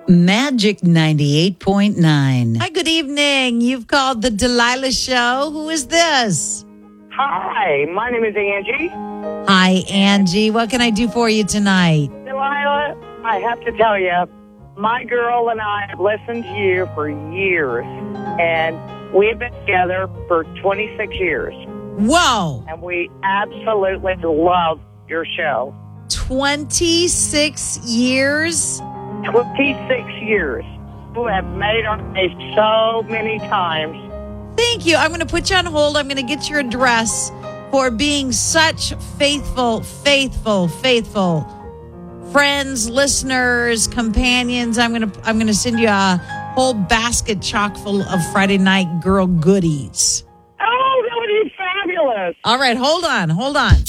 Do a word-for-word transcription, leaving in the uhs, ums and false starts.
Magic ninety-eight point nine. Hi, good evening. You've called the Delilah Show. Who is this? Hi, my name is Angie. Hi, Angie. What can I do for you tonight? Delilah, I have to tell you, my girl and I have listened to you for years, and we've been together for twenty-six years, Whoa. and we absolutely love your show. twenty-six years? twenty-six years. You have made our day so many times. Thank you. I'm going to put you on hold. I'm going to get your address for being such faithful, faithful, faithful friends, listeners, companions. I'm going to I'm going to send you a whole basket chock full of Friday night girl goodies. Oh, that would be fabulous. All right, hold on, hold on.